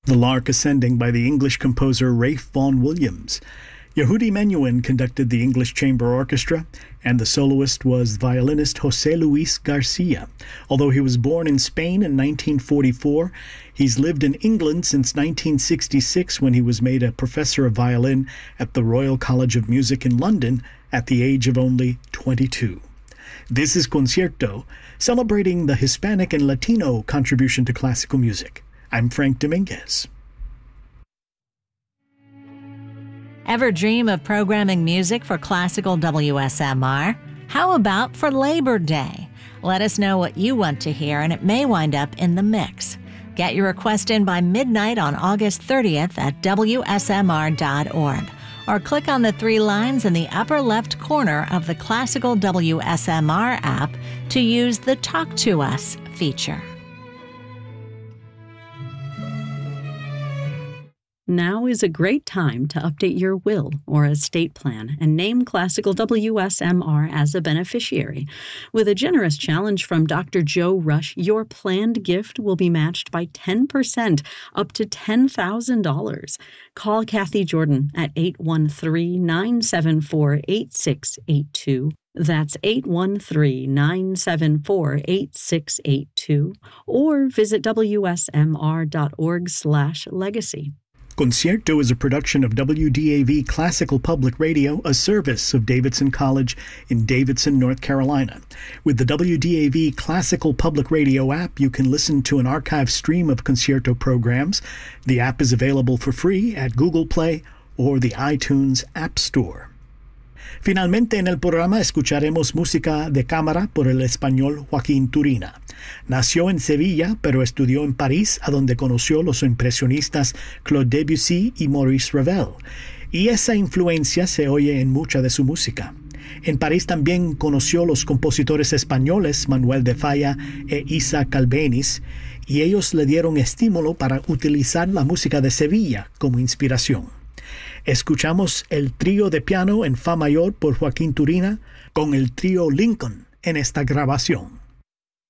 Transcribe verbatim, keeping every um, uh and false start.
The Lark Ascending by the English composer Ralph Vaughan Williams. Yehudi Menuhin conducted the English Chamber Orchestra, and the soloist was violinist José Luis Garcia. Although he was born in Spain in nineteen forty-four, he's lived in England since nineteen sixty-six when he was made a professor of violin at the Royal College of Music in London at the age of only twenty-two. This is Concierto, celebrating the Hispanic and Latino contribution to classical music. I'm Frank Dominguez. Ever dream of programming music for classical W S M R? How about for Labor Day? Let us know what you want to hear, and it may wind up in the mix. Get your request in by midnight on August thirtieth at W S M R dot org, or click on the three lines in the upper left corner of the Classical W S M R app to use the Talk to Us feature. Now is a great time to update your will or estate plan and name Classical W S M R as a beneficiary. With a generous challenge from Doctor Joe Rush, your planned gift will be matched by ten percent, up to ten thousand dollars. Call Kathy Jordan at eight one three, nine seven four, eight six eight two. That's eight one three, nine seven four, eight six eight two. Or visit W S M R dot org slash legacy. Concierto is a production of W D A V Classical Public Radio, a service of Davidson College in Davidson, North Carolina. With the W D A V Classical Public Radio app, you can listen to an archive stream of Concierto programs. The app is available for free at Google Play or the iTunes App Store. Finalmente en el programa escucharemos música de cámara por el español Joaquín Turina. Nació en Sevilla, pero estudió en París, a donde conoció los impresionistas Claude Debussy y Maurice Ravel, y esa influencia se oye en mucha de su música. En París también conoció los compositores españoles Manuel de Falla e Isaac Albéniz, y ellos le dieron estímulo para utilizar la música de Sevilla como inspiración. Escuchamos el trío de piano en fa mayor por Joaquín Turina con el trío Lincoln en esta grabación.